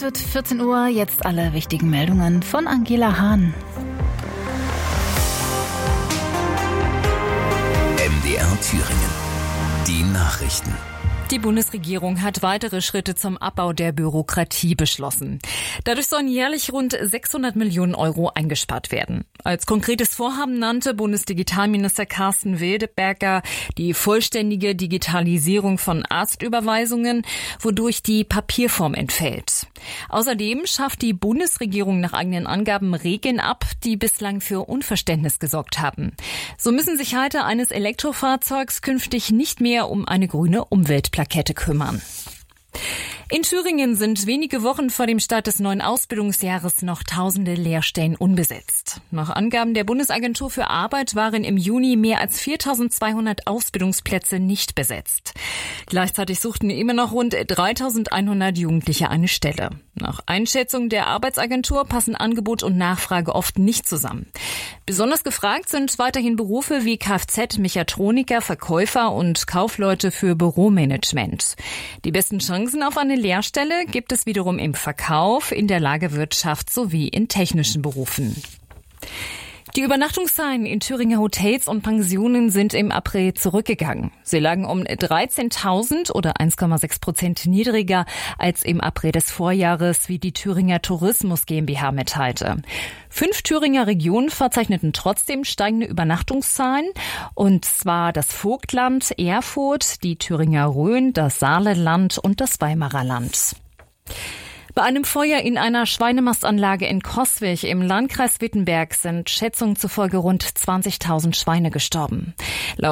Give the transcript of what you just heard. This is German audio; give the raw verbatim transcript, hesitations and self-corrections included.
wird vierzehn Uhr, jetzt alle wichtigen Meldungen von Angela Hahn. M D R Thüringen. Die Nachrichten. Die Bundesregierung hat weitere Schritte zum Abbau der Bürokratie beschlossen. Dadurch sollen jährlich rund sechshundert Millionen Euro eingespart werden. Als konkretes Vorhaben nannte Bundesdigitalminister Carsten Wildberger die vollständige Digitalisierung von Arztüberweisungen, wodurch die Papierform entfällt. Außerdem schafft die Bundesregierung nach eigenen Angaben Regeln ab, die bislang für Unverständnis gesorgt haben. So müssen sich Halter eines Elektrofahrzeugs künftig nicht mehr um eine grüne Umweltplakette kümmern. In Thüringen sind wenige Wochen vor dem Start des neuen Ausbildungsjahres noch tausende Lehrstellen unbesetzt. Nach Angaben der Bundesagentur für Arbeit waren im Juni mehr als viertausendzweihundert Ausbildungsplätze nicht besetzt. Gleichzeitig suchten immer noch rund dreitausendeinhundert Jugendliche eine Stelle. Nach Einschätzung der Arbeitsagentur passen Angebot und Nachfrage oft nicht zusammen. Besonders gefragt sind weiterhin Berufe wie Kfz-Mechatroniker, Verkäufer und Kaufleute für Büromanagement. Die besten Chancen auf eine Lehrstelle gibt es wiederum im Verkauf, in der Lagerwirtschaft sowie in technischen Berufen. Die Übernachtungszahlen in Thüringer Hotels und Pensionen sind im April zurückgegangen. Sie lagen um dreizehntausend oder eins Komma sechs Prozent niedriger als im April des Vorjahres, wie die Thüringer Tourismus GmbH mitteilte. Fünf Thüringer Regionen verzeichneten trotzdem steigende Übernachtungszahlen, und zwar das Vogtland, Erfurt, die Thüringer Rhön, das Saarland und das Weimarer Land. Bei einem Feuer in einer Schweinemastanlage in Coswig im Landkreis Wittenberg sind Schätzungen zufolge rund zwanzigtausend Schweine gestorben. Laut